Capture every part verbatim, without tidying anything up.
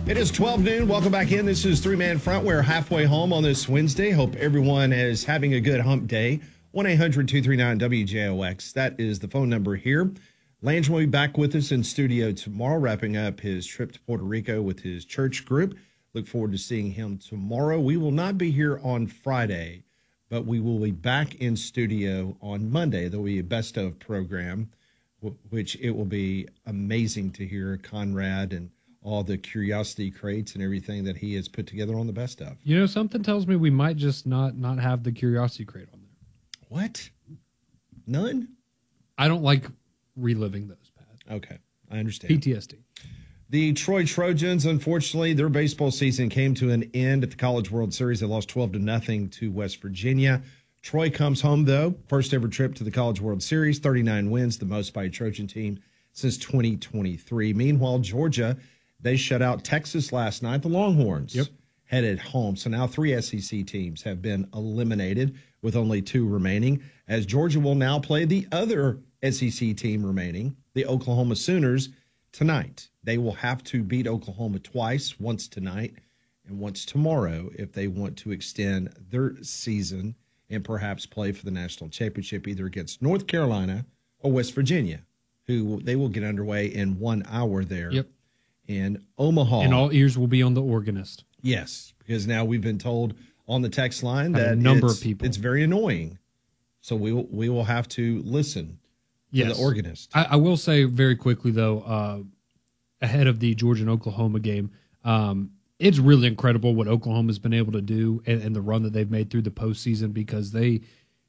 It is twelve noon. Welcome back in. This is Three Man Front. We're halfway home on this Wednesday. Hope everyone is having a good hump day. one eight hundred two three nine W J O X. That is the phone number here. Lange will be back with us in studio tomorrow, wrapping up his trip to Puerto Rico with his church group. Look forward to seeing him tomorrow. We will not be here on Friday, but we will be back in studio on Monday. There will be a best of program, which it will be amazing to hear Conrad and all the curiosity crates and everything that he has put together on the best of. You know, something tells me we might just not not have the curiosity crate on there. What? None? I don't like reliving those, Pat. Okay, I understand. P T S D. The Troy Trojans, unfortunately, their baseball season came to an end at the College World Series. They lost twelve to nothing to West Virginia. Troy comes home, though. First ever trip to the College World Series, thirty-nine wins, the most by a Trojan team since twenty twenty-three. Meanwhile, Georgia, they shut out Texas last night. The Longhorns yep. headed home. So now three S E C teams have been eliminated with only two remaining, as Georgia will now play the other S E C team remaining, the Oklahoma Sooners, tonight. They will have to beat Oklahoma twice, once tonight and once tomorrow, if they want to extend their season and perhaps play for the national championship, either against North Carolina or West Virginia, who they will get underway in one hour there. Yep. In Omaha. And all ears will be on the organist. Yes, because now we've been told on the text line Have that a number it's, of people. it's very annoying. So we will, we will have to listen yes. to the organist. I, I will say very quickly, though, uh, ahead of the Georgia and Oklahoma game, um, it's really incredible what Oklahoma's been able to do and, and the run that they've made through the postseason, because they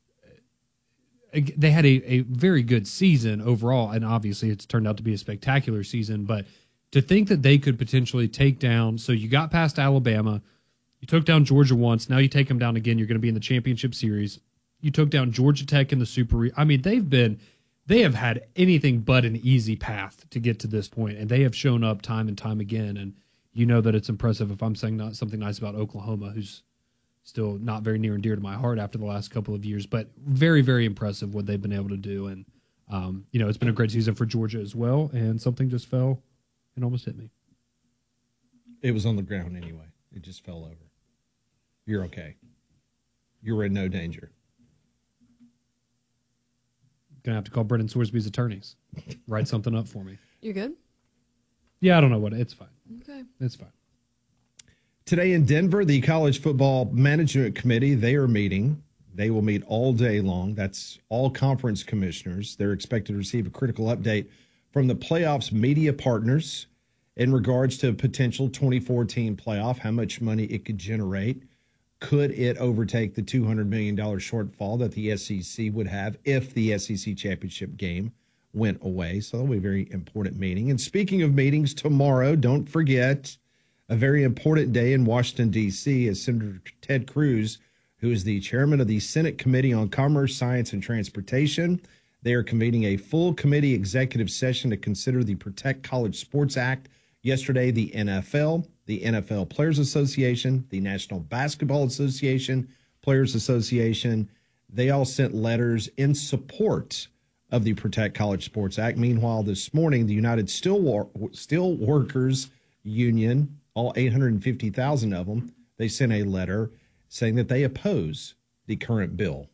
they had a, a very good season overall, and obviously it's turned out to be a spectacular season, but to think that they could potentially take down, so you got past Alabama, you took down Georgia once, now you take them down again, you're going to be in the championship series. You took down Georgia Tech in the Super. I mean, they've been, they have had anything but an easy path to get to this point, and they have shown up time and time again. And you know that it's impressive if I'm saying not something nice about Oklahoma, who's still not very near and dear to my heart after the last couple of years, but very, very impressive what they've been able to do. And, um, you know, it's been a great season for Georgia as well, and something just fell and almost hit me. It was on the ground anyway. It just fell over. You're okay. You're in no danger. Gonna have to call Brendan Sorsby's attorneys. Write something up for me. You good? Yeah, I don't know what. It's fine. Okay. It's fine. Today in Denver, the College Football Management Committee, they are meeting. They will meet all day long. That's all conference commissioners. They're expected to receive a critical update from the playoffs media partners in regards to a potential twenty fourteen playoff, how much money it could generate. Could it overtake the two hundred million dollars shortfall that the S E C would have if the S E C championship game went away? So that'll be a very important meeting. And speaking of meetings, tomorrow, don't forget, a very important day in Washington, D C, as Senator Ted Cruz, who is the chairman of the Senate Committee on Commerce, Science, and Transportation, they are convening a full committee executive session to consider the Protect College Sports Act. Yesterday, the N F L, the N F L Players Association, the National Basketball Association, Players Association, they all sent letters in support of the Protect College Sports Act. Meanwhile, this morning, the United Steelworkers Union, all eight hundred fifty thousand of them, they sent a letter saying that they oppose the current bill.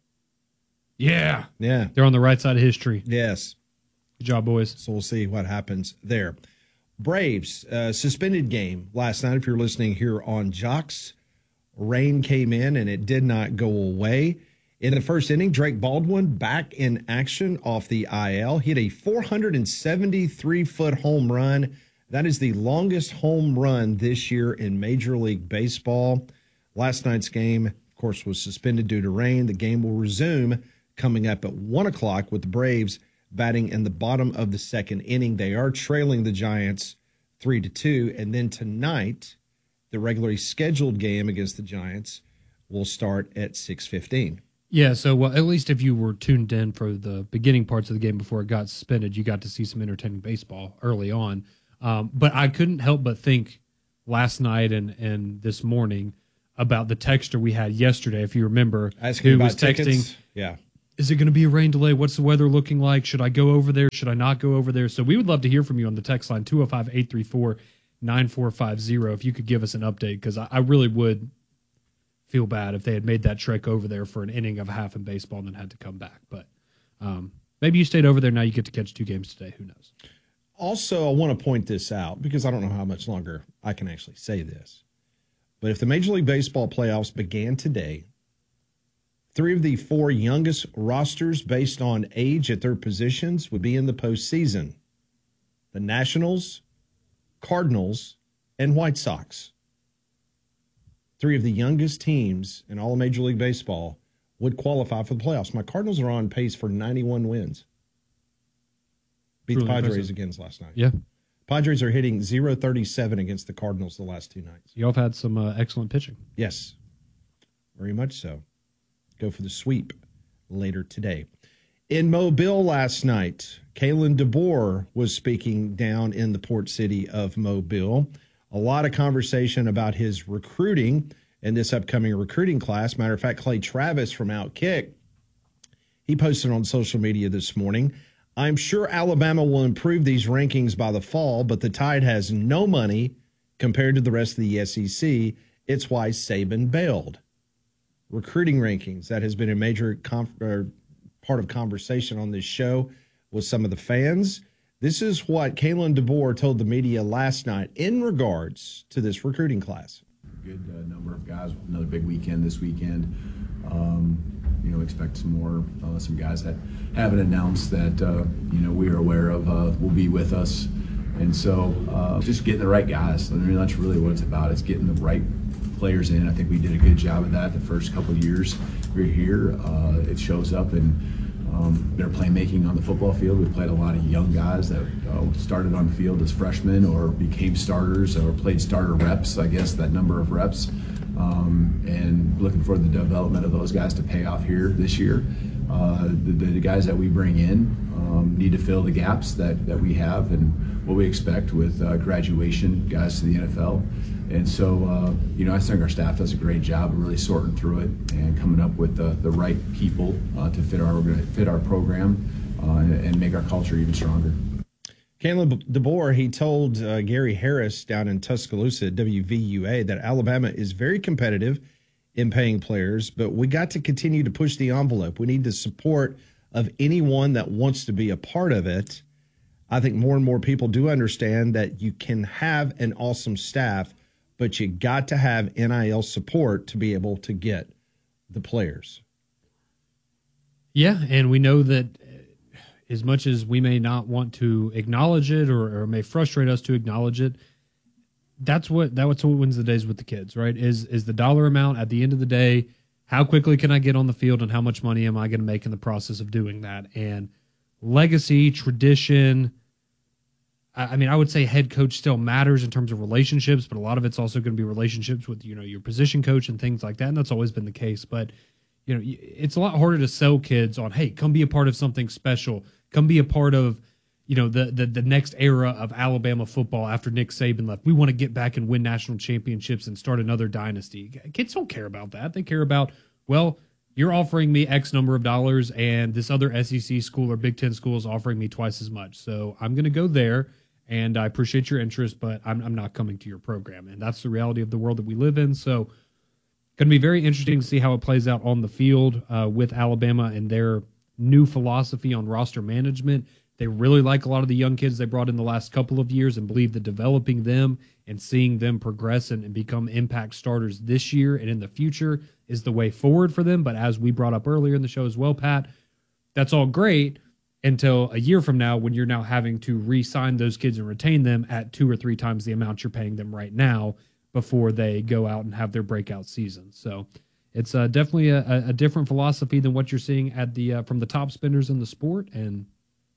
Yeah. Yeah. They're on the right side of history. Yes. Good job, boys. So we'll see what happens there. Braves, uh, suspended game last night, if you're listening here on Jocks. Rain came in, and it did not go away. In the first inning, Drake Baldwin back in action off the I L. Hit a four hundred seventy-three foot home run. That is the longest home run this year in Major League Baseball. Last night's game, of course, was suspended due to rain. The game will resume coming up at one o'clock with the Braves batting in the bottom of the second inning. They are trailing the Giants three to two. And then tonight, the regularly scheduled game against the Giants will start at six fifteen. Yeah, so well, at least if you were tuned in for the beginning parts of the game before it got suspended, you got to see some entertaining baseball early on. Um, but I couldn't help but think last night and, and this morning about the texter we had yesterday, if you remember, Asking who about was texting, tickets. Yeah. Is it going to be a rain delay? What's the weather looking like? Should I go over there? Should I not go over there? So we would love to hear from you on the text line, two oh five, eight three four, nine four five zero if you could give us an update, because I, I really would feel bad if they had made that trek over there for an inning of a half in baseball and then had to come back. But um, maybe you stayed over there. Now you get to catch two games today. Who knows? Also, I want to point this out because I don't know how much longer I can actually say this. But if the Major League Baseball playoffs began today, three of the four youngest rosters based on age at their positions would be in the postseason. The Nationals, Cardinals, and White Sox. Three of the youngest teams in all of Major League Baseball would qualify for the playoffs. My Cardinals are on pace for ninety-one wins. Beat the Padres impressive. Against last night. Yeah. Padres are hitting oh thirty-seven against the Cardinals the last two nights. Y'all have had some uh, excellent pitching. Yes, very much so. Go for the sweep later today. In Mobile last night, Kalen DeBoer was speaking down in the port city of Mobile. A lot of conversation about his recruiting in this upcoming recruiting class. Matter of fact, Clay Travis from Outkick, he posted on social media this morning, I'm sure Alabama will improve these rankings by the fall, but the Tide has no money compared to the rest of the S E C. It's why Saban bailed. Recruiting rankings, that has been a major conf- or part of conversation on this show with some of the fans. This is what Kalen DeBoer told the media last night in regards to this recruiting class. Good uh, number of guys. Another big weekend this weekend. Um, you know, expect some more, uh, some guys that haven't announced that, uh, you know, we are aware of uh, will be with us. And so uh, just getting the right guys. I mean, that's really what it's about. It's getting the right players in. I think we did a good job of that the first couple of years we were here. Uh, it shows up in um, their playmaking on the football field. We played a lot of young guys that uh, started on the field as freshmen or became starters or played starter reps, I guess, that number of reps. Um, and looking for the development of those guys to pay off here this year. Uh, the, the guys that we bring in um, need to fill the gaps that, that we have and what we expect with uh, graduation guys to the N F L. And so, uh, you know, I think our staff does a great job of really sorting through it and coming up with the, the right people uh, to fit our fit our program uh, and, and make our culture even stronger. Kalen DeBoer, he told uh, Gary Harris down in Tuscaloosa at W V U A that Alabama is very competitive in paying players, but we got to continue to push the envelope. We need the support of anyone that wants to be a part of it. I think more and more people do understand that you can have an awesome staff, but you got to have N I L support to be able to get the players. Yeah, and we know that as much as we may not want to acknowledge it or, or may frustrate us to acknowledge it, that's what that's what wins the days with the kids, right? Is is the dollar amount at the end of the day, how quickly can I get on the field and how much money am I going to make in the process of doing that? And legacy, tradition, I, I mean, I would say head coach still matters in terms of relationships, but a lot of it's also going to be relationships with, you know, your position coach and things like that, and that's always been the case. But you know, it's a lot harder to sell kids on, hey, come be a part of something special. Come be a part of, you know, the the, the next era of Alabama football after Nick Saban left. We want to get back and win national championships and start another dynasty. Kids don't care about that. They care about, well, you're offering me X number of dollars and this other S E C school or Big Ten school is offering me twice as much. So I'm going to go there, and I appreciate your interest, but I'm, I'm not coming to your program. And that's the reality of the world that we live in. So going to be very interesting to see how it plays out on the field uh, with Alabama and their new philosophy on roster management. They really like a lot of the young kids they brought in the last couple of years and believe that developing them and seeing them progress and, and become impact starters this year and in the future is the way forward for them. But as we brought up earlier in the show as well, Pat, that's all great until a year from now when you're now having to re-sign those kids and retain them at two or three times the amount you're paying them right now before they go out and have their breakout season. So it's uh, definitely a, a different philosophy than what you're seeing at the uh, from the top spenders in the sport, and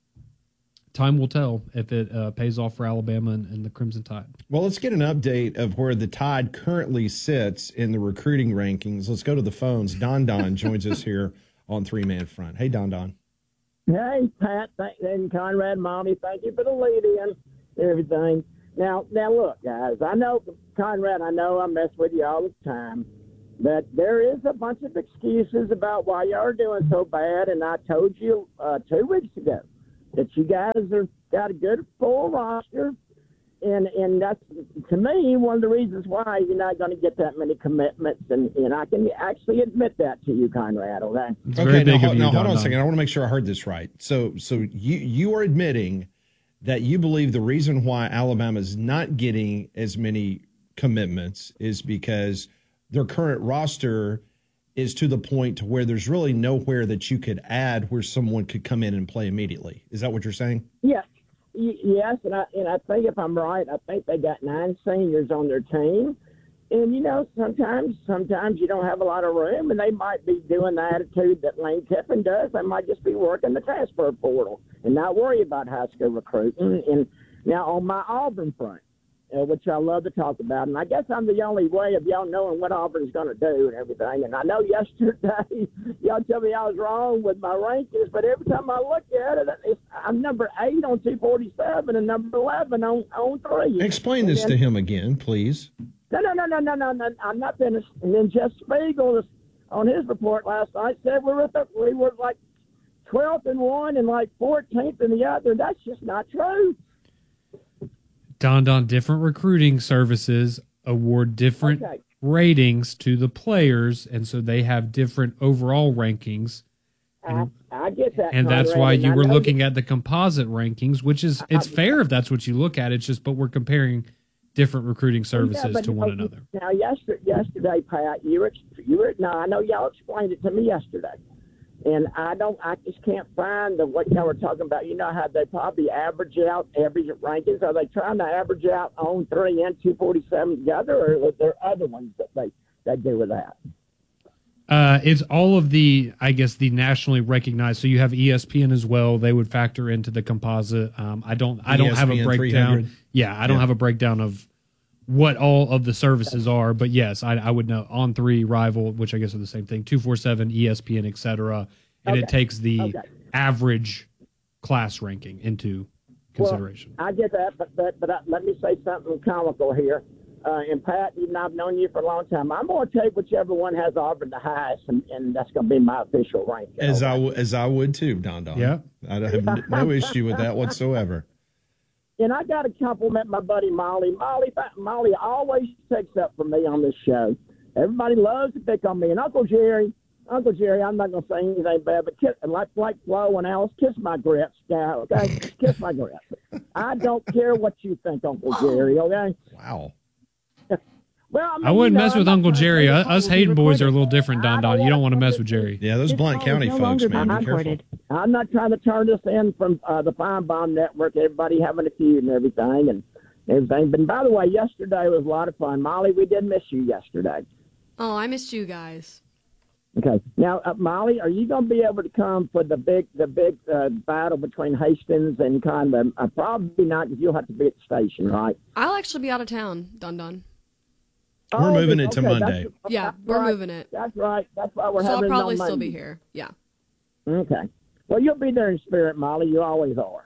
time will tell if it uh, pays off for Alabama and, and the Crimson Tide. Well, let's get an update of where the Tide currently sits in the recruiting rankings. Let's go to the phones. Don Don joins us here on Three Man Front. Hey, Don Don. Hey, Pat and Conrad, Mommy, thank you for the lead-in, everything. Now, now look, guys, I know, Conrad, I know I mess with you all the time, but there is a bunch of excuses about why y'all are doing so bad, and I told you uh, two weeks ago that you guys are got a good full roster, And and that's, to me, one of the reasons why you're not going to get that many commitments. And, and I can actually admit that to you, Conrad, okay? It's Okay, very now, big ho- of you, now hold Don on a Don. second. I want to make sure I heard this right. So, so you you are admitting that you believe the reason why Alabama is not getting as many commitments is because their current roster is to the point to where there's really nowhere that you could add where someone could come in and play immediately. Is that what you're saying? Yes. Y- Yes, and I, and I think if I'm right, I think they got nine seniors on their team. And, you know, sometimes sometimes you don't have a lot of room, and they might be doing the attitude that Lane Kiffin does. They might just be working the transfer portal and not worry about high school recruiting. And now on my Auburn front, uh, which I love to talk about, and I guess I'm the only way of y'all knowing what Auburn's going to do and everything. And I know yesterday y'all tell me I was wrong with my rankings, but every time I look at it, it's, I'm number eight on two forty-seven and number eleven on, on three. Explain And this then- to him again, please. no, no, no, no, no, no, no. I'm not finished. And then Jeff Spiegel, on his report last night, said we were the, we were like twelfth in one and like fourteenth in the other. That's just not true. Don Don, different recruiting services award different Okay. ratings to the players, and so they have different overall rankings. I, I get that, And that's Conrad, why and you I were know looking at the composite rankings, which is it's fair if that's what you look at. It's just, but we're comparing different recruiting that- services yeah, but to one no, another. Now, yesterday, yesterday, Pat, you were you were. No, I know y'all explained it to me yesterday. And I don't, I just can't find the what y'all were talking about. You know how they probably average out average rankings? Are they trying to average out on three and two forty-seven together, or are there other ones that they, they do with that? Uh, it's all of the, I guess, the nationally recognized. So you have E S P N as well. They would factor into the composite. Um, I don't, I don't have a E S P N breakdown. three hundred. Yeah, I don't Yeah. have a breakdown of what all of the services are, but yes, I, I would know on three, Rival, which I guess are the same thing, two forty-seven, E S P N, et cetera. And it Okay. takes the Okay. average class ranking into consideration. Well, I get that, but but, but I, let me say something comical here. Uh, and Pat, you know, I've known you for a long time. I'm going to take whichever one has Auburn the highest, and, and that's going to be my official rank. As I w- as I would too, Don Don. Yeah. I have no issue with that whatsoever. And I got to compliment my buddy Molly. Molly, Molly always takes up for me on this show. Everybody loves to pick on me. And Uncle Jerry, Uncle Jerry, I'm not going to say anything bad, but kiss, like like Flo and Alice, kiss my grits, now, okay? Kiss my grits. I don't care what you think, Uncle Jerry, okay? Wow. Well, I, mean, I wouldn't you know, mess I'm with not Uncle trying to Jerry. say Us, us Uncle Hayden Jerry boys are a little recorded. different, I Don Don. don't You don't want to wanna- mess with Jerry. Yeah, those This Blunt call County is no folks, longer man, being be careful. recorded. I'm not trying to turn this in from uh, the Fine Bomb Network, everybody having a feud and everything and everything. But by the way, yesterday was a lot of fun. Molly, we did miss you yesterday. Oh, I missed you guys. Okay. Now, uh, Molly, are you going to be able to come for the big the big uh, battle between Hastings and Conrad? Uh, probably not, because you'll have to be at the station, right? I'll actually be out of town, Dun Dun. We're moving it to okay, Monday. that's- Yeah, that's we're right. moving it. That's right. That's why we're So having I'll probably it on still be Monday. here. Yeah. Okay. Well, you'll be there in spirit, Molly. You always are.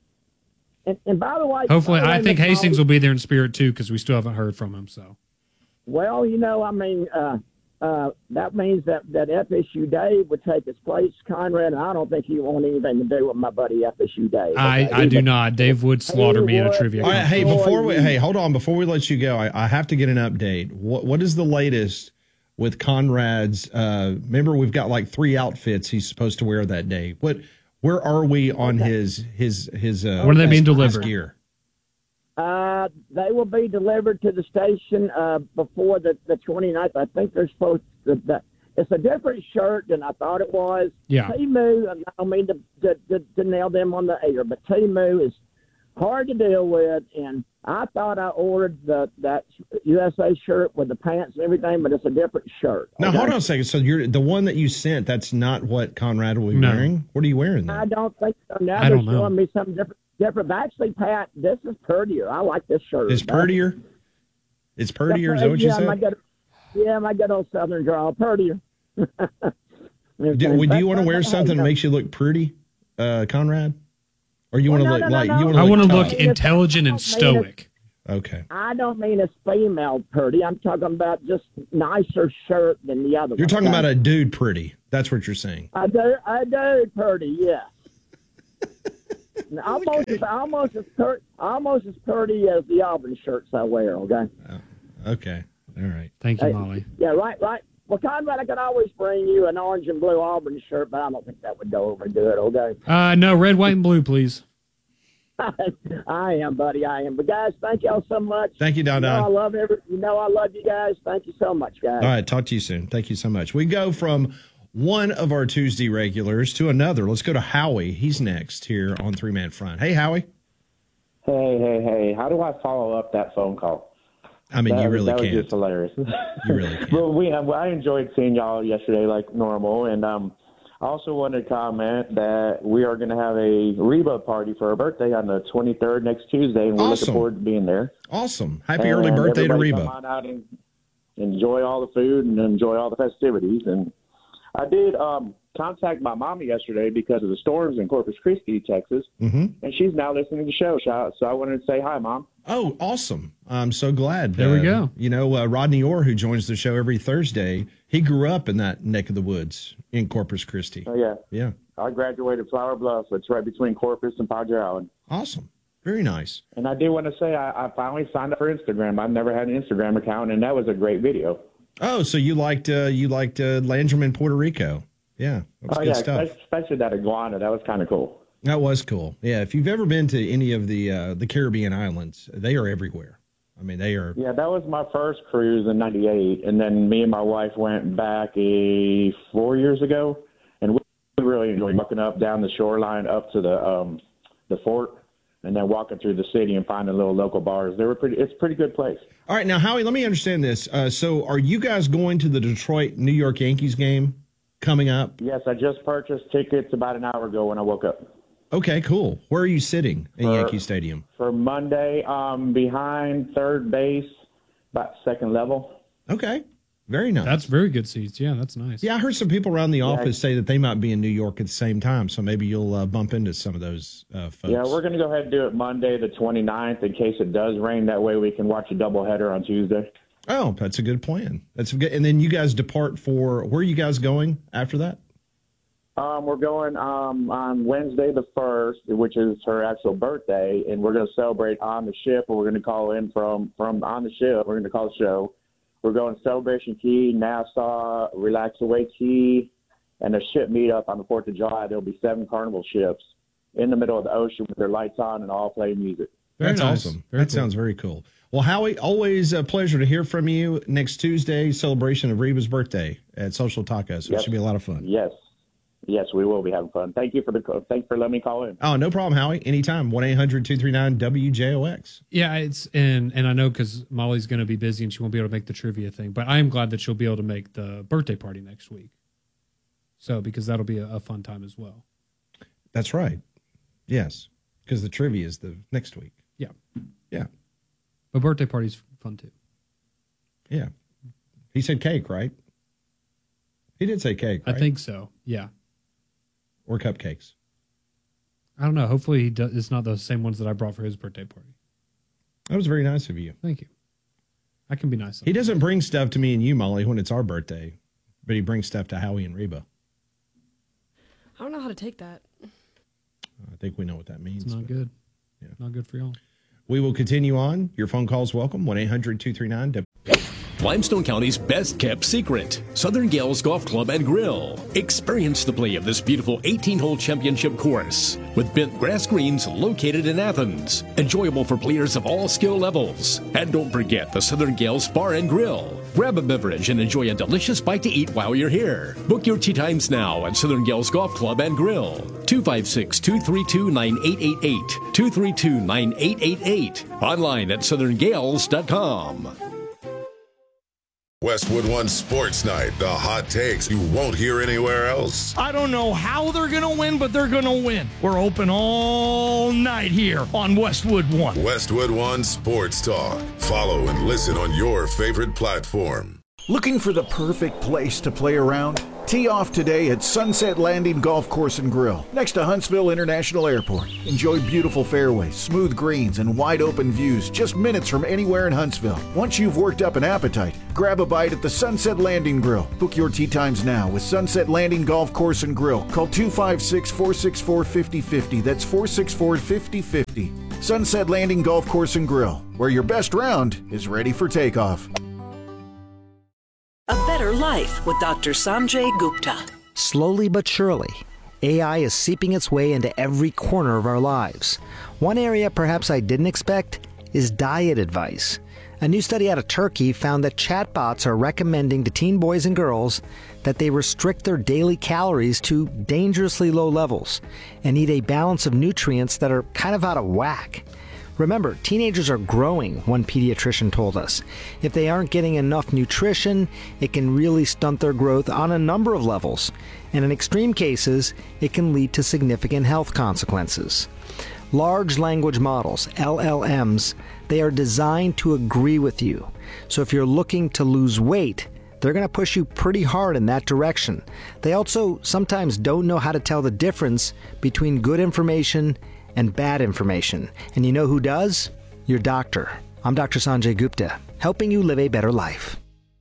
And, and by the way, Hopefully, by the way, I think Miss Hastings Molly, will be there in spirit too, because we still haven't heard from him. So Well, you know, I mean, uh, uh, that means that, that F S U Dave would take his place, Conrad, and I don't think he want anything to do with my buddy F S U Dave. I, Okay? I do But- not. Dave would slaughter me in a would. trivia. All right, contest. hey, before we Boy, hey, hold on, before we let you go, I, I have to get an update. What what is the latest with Conrad's? Uh, remember, we've got like three outfits he's supposed to wear that day. What where are we on his his his? Uh, When are they being his delivered? Gear. Uh, they will be delivered to the station uh, before the, the twenty-ninth. I think they're supposed to. The, it's a different shirt than I thought it was. Yeah. Timu, I don't mean to, to, to, to nail them on the air, but Timu is hard to deal with. And I thought I ordered the that U S A shirt with the pants and everything, but it's a different shirt. Now okay? hold on a second. So you're the one that you sent. That's not what Conrad will be No. wearing. What are you wearing I then? don't think so. Now I they're don't know. showing me something different. Different. But actually, Pat, this is prettier. I like this shirt. It's prettier. It's prettier. Is that what you yeah, My said? good, yeah, my good old Southern drawl, prettier. Do, would you want to wear something that makes you look pretty, uh, Conrad? Or you Well, want to no, look no, like no, you no. want to I look want to tough? look intelligent and I don't mean it. stoic. Okay. I don't mean it's female pretty. I'm talking about just nicer shirt than the other You're one. talking okay? about a dude pretty. That's what you're saying. I do, I do pretty, yeah. almost Okay. as almost as per, almost as pretty as the Auburn shirts I wear. Okay. Okay. All right. Thank you, Hey, Molly. Yeah, right, right. Well, Conrad, I could always bring you an orange and blue Auburn shirt, but I don't think that would go over good. Okay. Uh, no, red, white, and blue, please. I am, buddy. I am. But guys, thank y'all so much. Thank you, Don You know I Don. love every. You know I love you guys. Thank you so much, guys. All right. Talk to you soon. Thank you so much. We go from one of our Tuesday regulars to another. Let's go to Howie. He's next here on Three Man Front. Hey, Howie. Hey, hey, hey. How do I follow up that phone call? I mean, that, you really that was can't. just hilarious. You really can't. Well, we I enjoyed seeing y'all yesterday like normal, and um, I also wanted to comment that we are going to have a Reba party for her birthday on the twenty-third next Tuesday, and we're Awesome. looking forward to being there. Awesome. Happy And early birthday to everybody Reba. Come on out and enjoy all the food and enjoy all the festivities. And I did um, contact my mom yesterday because of the storms in Corpus Christi, Texas, Mm-hmm. and she's now listening to the show. So I wanted to say hi, Mom. Oh, awesome. I'm so glad. There we Uh, go. You know, uh, Rodney Orr, who joins the show every Thursday, he grew up in that neck of the woods in Corpus Christi. Oh, yeah. Yeah. I graduated Flower Bluff. It's right between Corpus and Padre Island. Awesome. Very nice. And I did want to say I, I finally signed up for Instagram. I've never had an Instagram account, and that was a great video. Oh, so you liked uh, you liked uh, Landrum in Puerto Rico. Yeah, that was Oh, good yeah, stuff. especially, especially that iguana. That was kind of cool. That was cool. Yeah, if you've ever been to any of the uh, the Caribbean islands, they are everywhere. I mean, they are. Yeah, that was my first cruise in ninety-eight, and then me and my wife went back a, four years ago, and we really enjoyed walking up down the shoreline up to the um, the fort, and then walking through the city and finding little local bars. They were pretty. It's a pretty good place. All right, now Howie, let me understand this. Uh, so, are you guys going to the Detroit New York Yankees game coming up? Yes, I just purchased tickets about an hour ago when I woke up. Okay, cool. Where are you sitting in For- Yankee Stadium? For Monday, um, behind third base, about second level. Okay, very nice. That's very good seats. Yeah, that's nice. Yeah, I heard some people around the office say that they might be in New York at the same time, so maybe you'll uh, bump into some of those uh, folks. Yeah, we're going to go ahead and do it Monday, the twenty-ninth, in case it does rain. That way we can watch a doubleheader on Tuesday. Oh, that's a good plan. That's a good. And then you guys depart for where are you guys going after that? Um, we're going um, on Wednesday the first, which is her actual birthday, and we're going to celebrate on the ship, or we're going to call in from, from on the ship. We're going to call the show. We're going to Celebration Key, Nassau, Relaxaway Key, and a ship meetup on the fourth of July. There'll be seven Carnival ships in the middle of the ocean with their lights on and all playing music. Very That's nice. awesome. Very that cool. sounds very cool. Well, Howie, always a pleasure to hear from you. Next Tuesday, celebration of Reba's birthday at Social Tacos. So it Yep. should be a lot of fun. Yes. Yes, we will be having fun. Thank you for the thanks for letting me call in. Oh, no problem, Howie. Anytime. one eight hundred two three nine W J O X. Yeah, it's and and I know because Molly's going to be busy and she won't be able to make the trivia thing, but I am glad that she'll be able to make the birthday party next week. So because that'll be a, a fun time as well. That's right. Yes, because the trivia is the next week. Yeah, Yeah, but birthday party's fun too. yeah. He said cake, right? He did say cake, right? I think so. Yeah, Or cupcakes. I don't know. Hopefully, he does, it's not the same ones that I brought for his birthday party. That was very nice of you. Thank you. I can be nice. He doesn't bring stuff to me and you, Molly, when it's our birthday, but he brings stuff to Howie and Reba. I don't know how to take that. I think we know what that means. It's not but- good. Yeah. Not good for y'all. We will continue on. Your phone calls welcome. one eight hundred two three nine W. Limestone County's best kept secret, Southern Gales Golf Club and Grill. Experience the play of this beautiful eighteen-hole championship course with bent grass greens located in Athens. Enjoyable for players of all skill levels. And don't forget the Southern Gales Bar and Grill. Grab a beverage and enjoy a delicious bite to eat while you're here. Book your tee times now at Southern Gales Golf Club and Grill. two five six, two three two, nine eight eight eight. two three two, nine eight eight eight. Online at southern gales dot com. Westwood One Sports Night, the hot takes you won't hear anywhere else. I don't know how they're going to win, but they're going to win. We're open all night here on Westwood One. Westwood One Sports Talk. Follow and listen on your favorite platform. Looking for the perfect place to play around? Tee off today at Sunset Landing Golf Course and Grill, next to Huntsville International Airport. Enjoy beautiful fairways, smooth greens, and wide open views just minutes from anywhere in Huntsville. Once you've worked up an appetite, grab a bite at the Sunset Landing Grill. Book your tee times now with Sunset Landing Golf Course and Grill. Call two five six, four six four, five oh five oh. That's four six four, five oh five oh. Sunset Landing Golf Course and Grill, where your best round is ready for takeoff. A Better Life with Doctor Sanjay Gupta. Slowly but surely, A I is seeping its way into every corner of our lives. One area perhaps I didn't expect is diet advice. A new study out of Turkey found that chatbots are recommending to teen boys and girls that they restrict their daily calories to dangerously low levels and eat a balance of nutrients that are kind of out of whack. Remember, teenagers are growing, one pediatrician told us. If they aren't getting enough nutrition, it can really stunt their growth on a number of levels. And in extreme cases, it can lead to significant health consequences. Large language models, L L Ms, they are designed to agree with you. So if you're looking to lose weight, they're going to push you pretty hard in that direction. They also sometimes don't know how to tell the difference between good information and bad information. And you know who does? Your doctor. I'm Doctor Sanjay Gupta, helping you live a better life.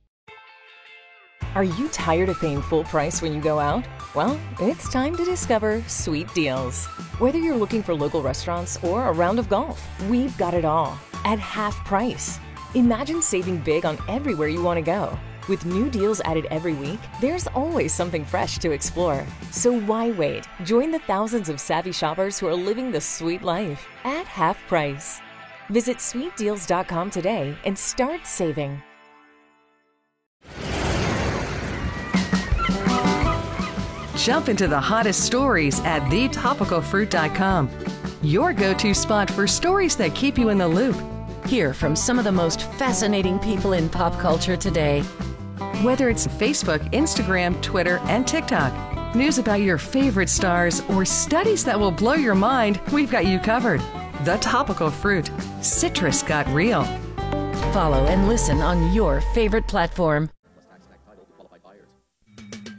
Are you tired of paying full price when you go out? Well, it's time to discover Sweet Deals. Whether you're looking for local restaurants or a round of golf, we've got it all at half price. Imagine saving big on everywhere you want to go. With new deals added every week, there's always something fresh to explore. So why wait? Join the thousands of savvy shoppers who are living the sweet life at half price. Visit sweet deals dot com today and start saving. Jump into the hottest stories at the topical fruit dot com. Your go-to spot for stories that keep you in the loop. Hear from some of the most fascinating people in pop culture today. Whether it's Facebook, Instagram, Twitter, and TikTok, news about your favorite stars, or studies that will blow your mind, we've got you covered. The Topical Fruit. Citrus got real. Follow and listen on your favorite platform.